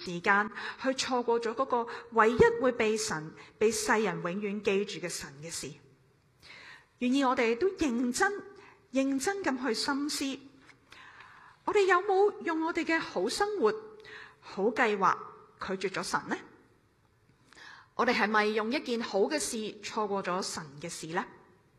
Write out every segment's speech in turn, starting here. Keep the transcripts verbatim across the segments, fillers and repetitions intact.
時間去錯過咗嗰個唯一會被神、被世人永遠記住嘅神嘅事。願意我哋都認真、認真咁去深思，我哋有冇用我哋嘅好生活、好計劃拒絕咗神呢？我哋係咪用一件好嘅事錯過咗神嘅事呢？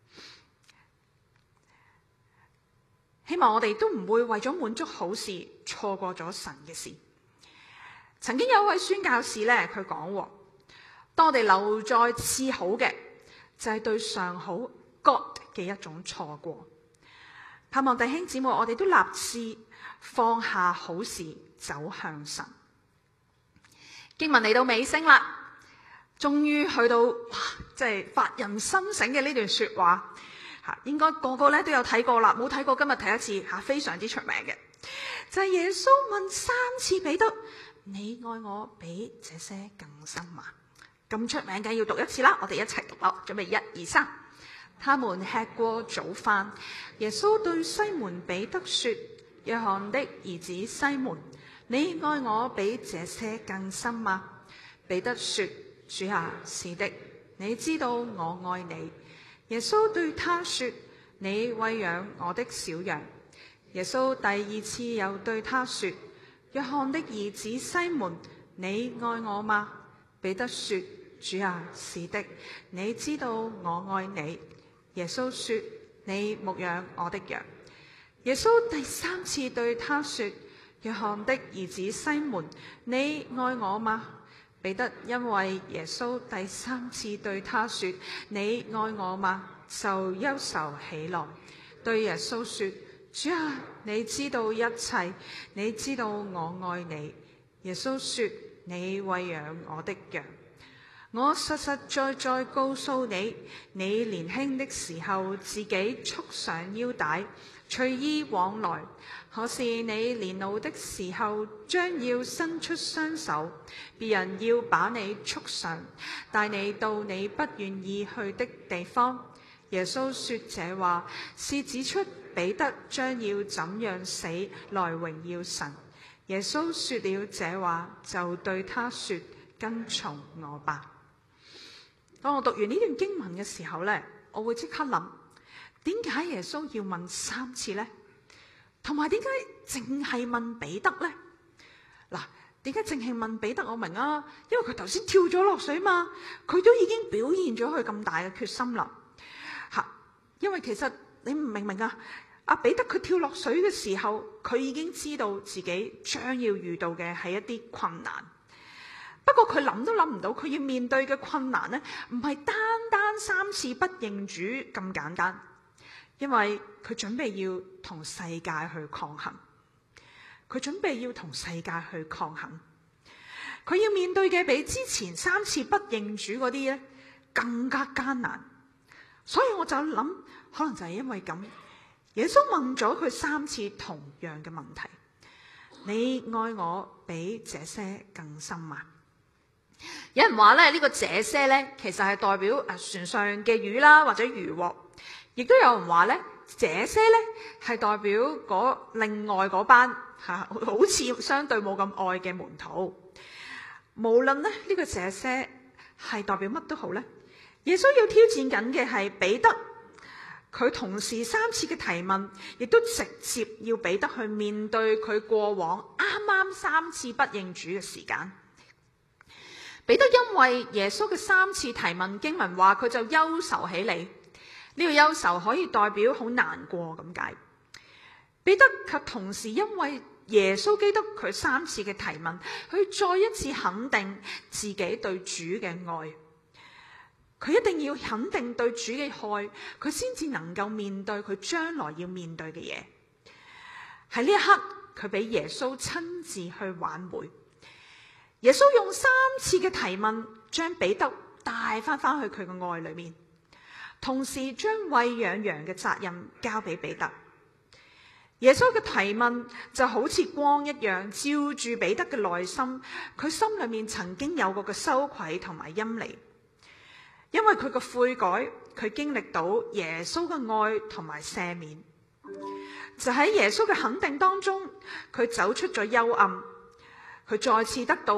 希望我哋都唔會為咗滿足好事錯過咗神嘅事。曾經有一位宣教士咧，佢講：當我哋留在次好嘅，就係對上好 God 嘅一種錯過。盼望弟兄姊妹，我哋都立志放下好事，走向神。經文嚟到尾聲啦，終於去到哇，即係發人深省嘅呢段說話吓，應該個個咧都有睇過啦，冇睇過今日睇一次吓，非常之出名嘅，就係耶穌問三次彼得：你愛我比這些更深嗎？咁出名嘅要讀一次啦，我哋一齊讀咯，準備一二三。他們吃過早飯，耶穌對西門彼得說：約翰的兒子西門，你愛我比這些更深嗎？彼得說：主啊，是的，你知道我愛你。耶穌對他說：你餵養我的小羊。耶穌第二次又對他說：約翰的兒子西門，你愛我嗎？彼得說：主啊，是的，你知道我愛你。耶穌說：你牧養我的羊。耶穌第三次對他說：約翰的兒子西門，你愛我嗎？彼得因為耶穌第三次對他說：你愛我嗎？就憂愁起來，對耶穌說：主啊，你知道一切，你知道我愛你。耶穌說：你餵養我的羊。我實實在在告訴你，你年輕的時候自己束上腰帶，隨意往來，可是你年老的時候將要伸出雙手，別人要把你束上，帶你到你不願意去的地方。耶穌說這話是指出彼得將要怎樣死來榮耀神。耶穌說了這話，就對他說：跟從我吧。當我讀完呢段經文嘅時候呢，我會即刻諗，點解耶穌要問三次呢？同埋點解淨係問彼得呢？嗱，點解淨係問彼得？我明啊，因為佢頭先跳咗落水嘛，佢都已經表現咗佢咁大嘅決心啦。吓，因為其實你唔明唔明啊？阿彼得佢跳落水嘅時候，佢已經知道自己將要遇到嘅係一啲困難。不過佢諗都諗唔到，佢要面對嘅困難呢，唔係單單三次不認主咁簡單，因為佢準備要同世界去抗衡，佢準備要同世界去抗衡，佢要面對嘅比之前三次不認主嗰啲咧更加艱難。所以我就諗，可能就係因為咁，耶穌問咗佢三次同樣嘅問題：你愛我比這些更深嗎？有人話咧，呢個這些咧，其實係代表誒船上嘅魚啦，或者漁獲。亦都有人話咧，這些咧係代表嗰另外嗰班吓，好似相對冇咁愛嘅門徒。無論咧呢個這些係代表乜都好咧，耶穌要挑戰緊嘅係彼得，佢同時三次嘅提問，亦都直接要彼得去面對佢過往啱啱三次不認主嘅時間。彼得因為耶穌嘅三次提問，經文話佢就憂愁起嚟。呢個憂愁可以代表好難過咁解。彼得卻同時因為耶穌基督佢三次嘅提問，佢再一次肯定自己對主嘅愛。佢一定要肯定對主嘅愛，佢先至能夠面對佢將來要面對嘅嘢。喺呢一刻，佢俾耶穌親自去挽回。耶穌用三次嘅提問，將彼得帶翻翻去佢嘅愛裏面，同時將餵養羊嘅責任交俾彼得。耶穌嘅提問就好似光一樣，照住彼得嘅內心，佢心裏面曾經有過嘅羞愧同埋陰離。因為佢嘅悔改，佢經歷到耶穌嘅愛同埋赦免。就喺耶穌嘅肯定當中，佢走出咗幽暗，佢再次得到